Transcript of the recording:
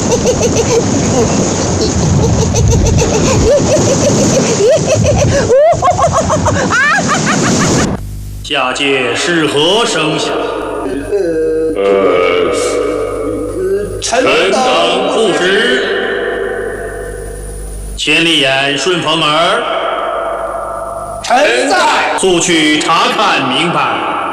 下界是何声响？ 臣等不知。 千里眼、顺风耳， 臣在。 速去查看明白。